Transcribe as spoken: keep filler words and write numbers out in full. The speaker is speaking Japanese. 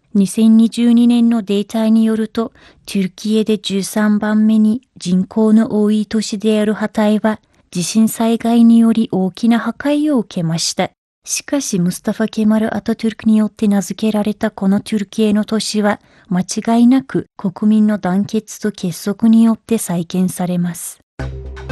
にせんにじゅうにねんのデータによると、トルキエでじゅうさんばんめに人口の多い都市であるハタイは、地震災害により大きな破壊を受けました。しかし、ムスタファ・ケマル・アタトゥルクによって名付けられたこのトルキエの都市は、間違いなく国民の団結と結束によって再建されます。